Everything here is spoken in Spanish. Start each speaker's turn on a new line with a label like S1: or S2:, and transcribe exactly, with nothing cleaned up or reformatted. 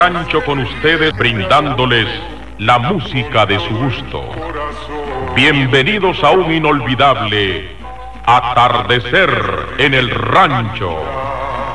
S1: Rancho con ustedes, brindándoles la música de su gusto. Bienvenidos a un inolvidable atardecer en el rancho.